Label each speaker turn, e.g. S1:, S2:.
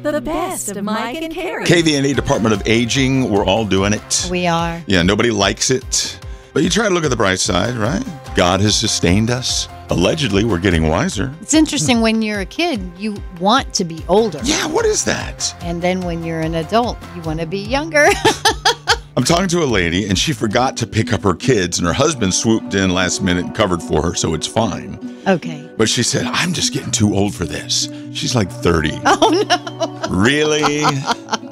S1: The best of Mike and Carrie.
S2: KVNA Department of Aging, we're all doing it.
S3: We are.
S2: Yeah, nobody likes it. But you try to look at the bright side, right? God has sustained us. Allegedly, we're getting wiser.
S3: It's interesting, when you're a kid, you want to be older.
S2: Yeah, what is that?
S3: And then when you're an adult, you want to be younger.
S2: I'm talking to a lady, and she forgot to pick up her kids, and her husband swooped in last minute and covered for her, so it's fine.
S3: Okay.
S2: But she said, I'm just getting too old for this. She's like 30.
S3: Oh, no.
S2: Really?